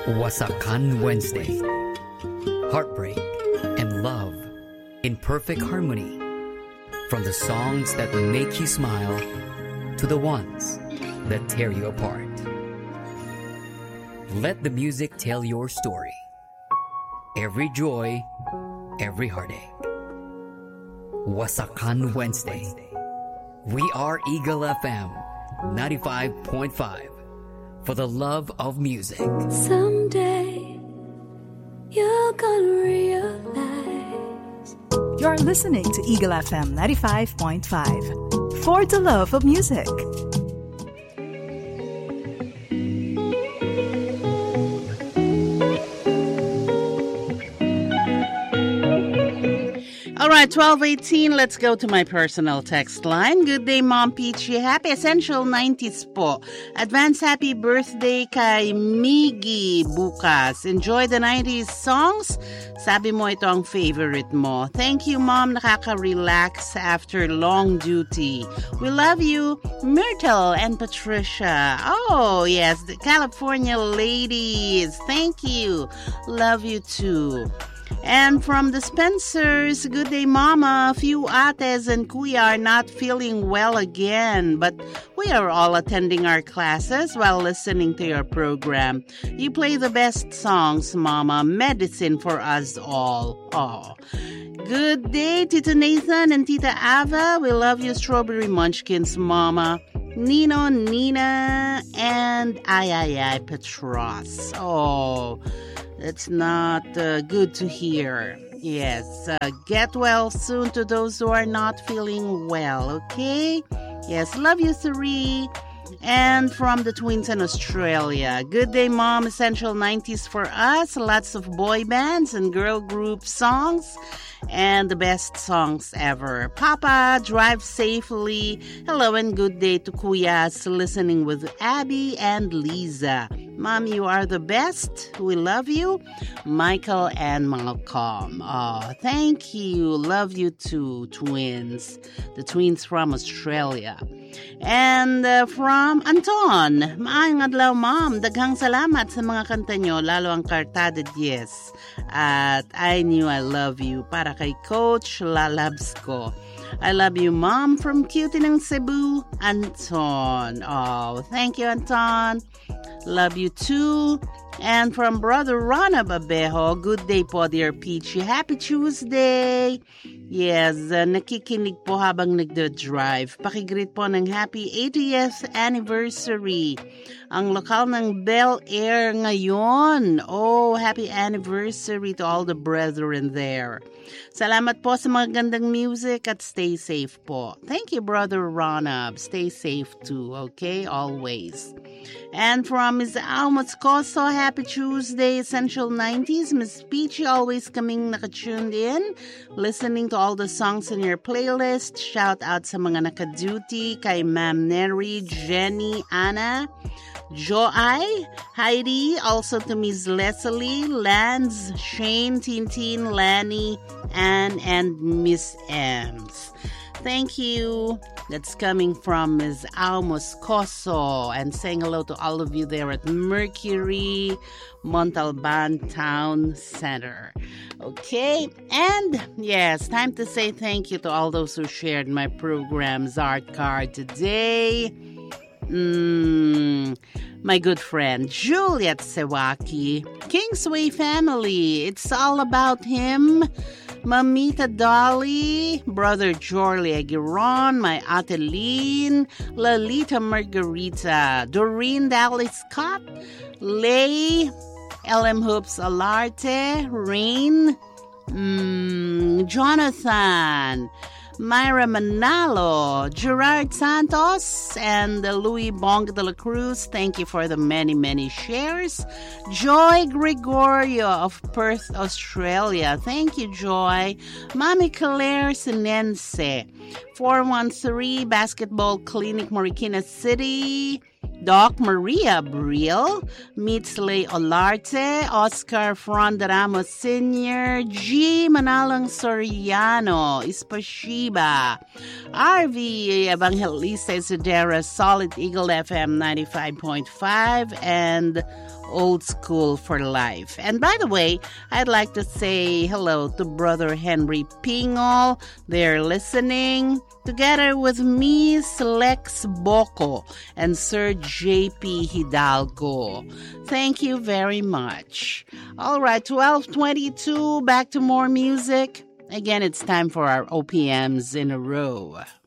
Wasakan Wednesday. Heartbreak and love in perfect harmony. From the songs that make you smile to the ones that tear you apart. Let the music tell your story. Every joy, every heartache. Wasakan Wednesday. We are Eagle FM 95.5 for the love of music. Someday you're gonna realize. You're listening to Eagle FM 95.5 for the love of music. All right, 12:18. Let's go to my personal text line. Good day, Mom Peachy. Happy Essential 90s po. Advance happy birthday kay Miggy bukas. Enjoy the 90s songs. Sabi mo ito ang favorite mo. Thank you, Mom. Nakaka-relax after long duty. We love you, Myrtle and Patricia. Oh, yes, the California ladies. Thank you. Love you too. And from the Spencers, good day, Mama. Few ates and kuya are not feeling well again, but we are all attending our classes while listening to your program. You play the best songs, Mama. Medicine for us all. Oh. Good day, Tito Nathan and Tita Ava. We love you, Strawberry Munchkins, Mama. Nino, Nina, and Ay Petros. Oh, that's not good to hear. Yes, get well soon to those who are not feeling well, okay? Yes, love you, Three. And from the twins in Australia, good day, Mom. Essential 90s for us. Lots of boy bands and girl group songs. And the best songs ever. Papa, drive safely. Hello and good day to Kuyas listening with Abby and Lisa. Mom, you are the best. We love you. Michael and Malcolm. Oh, thank you. Love you too, twins. The twins from Australia. And from Anton, maayong adlaw, Mom. Daghang salamat sa mga kanta nyo, lalo ang Cartada Diez. At I Knew I Love You para kay Coach Lalabs ko. I love you, Mom, from Cutie ng Cebu, Anton. Oh, thank you, Anton. Love you too. And from Brother Rana Babejo, good day po, dear Peachy. Happy Tuesday. Yes, nakikinig po habang nagda-drive. Pakigreet po ng happy 80th anniversary. Ang lokal ng Bel Air ngayon. Oh, happy anniversary to all the brethren there. Salamat po sa mga gandang music at stay safe po. Thank you, Brother Ronab. Stay safe too, okay? Always. And from Ms. Almots Coso, happy Tuesday, Essential 90s. Miss Peachy always coming naka-tuned in, listening to all the songs in your playlist. Shout out sa mga naka-duty kay Ma'am Neri, Jenny, Anna, Joy, Heidi, also to Miss Leslie, Lance, Shane, Tintin, Lanny, Anne, and Miss Ems. Thank you. That's coming from Ms. Almos Coso, and saying hello to all of you there at Mercury Montalban Town Center. Okay, and yes, time to say thank you to all those who shared my program's art card today. My good friend Juliet Sewaki, Kingsway family, it's all about him. Mamita Dolly, Brother Jorly Aguiron, my Ate Lynn, Lalita Margarita, Doreen Dallas Scott, Lay, LM Hoops Alarte, Rain, Jonathan, Myra Manalo, Gerard Santos, and Louis Bong de la Cruz. Thank you for the many, many shares. Joy Gregorio of Perth, Australia. Thank you, Joy. Mami Claire Sinense. 413 Basketball Clinic, Marikina City. Doc Maria Briel, Mitsley Olarte, Oscar Frondaramos Sr., G. Manalang Soriano, Ispashiba, RV Evangelista Isidera, Solid Eagle FM 95.5, and Old School for Life. And by the way, I'd like to say hello to Brother Henry Pingol. They're listening together with me, Lex Boko, and Sir J.P. Hidalgo. Thank you very much. All right, 12:22, back to more music. Again, it's time for our OPMs in a row.